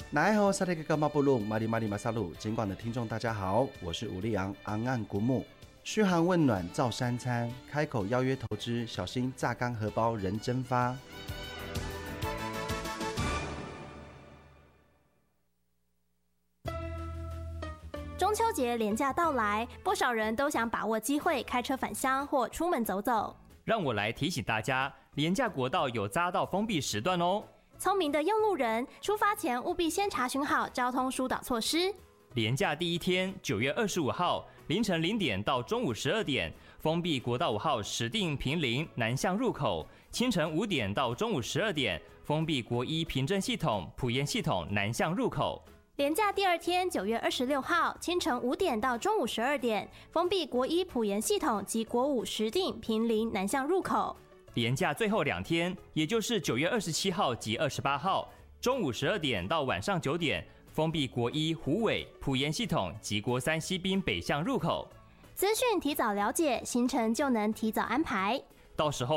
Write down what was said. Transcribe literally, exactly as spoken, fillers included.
来好，萨利格伽马布鲁马里马里马萨鲁，尽管的听众大家好，我是吴立阳昂岸古木，嘘寒问暖照三餐，开口邀约投资，小心榨干荷包人蒸发。 中秋节连假到来，不少人都想把握机会开车返乡或出门走走。 让我来提醒大家，连假国道有匝道封闭时段哦。 聪明的用路人，出发前务必先查询好交通疏导措施。 连假第一天，九月二十五号凌晨零点到中午十二点，封闭国道五号石碇坪林南向入口；清晨五点到中午十二点，封闭国一平镇系统埔盐系统南向入口。 连假第二天，九月二十六号清晨五点到中午十二点，封闭国一埔盐系统及国五石碇坪林南向入口。 连假最后两天，也就是九月二十七号及二十八号，中午十二点到晚上九点，封闭国一虎尾、埔盐系统及国三西滨北向入口。 资讯提早了解，行程就能提早安排。 到时候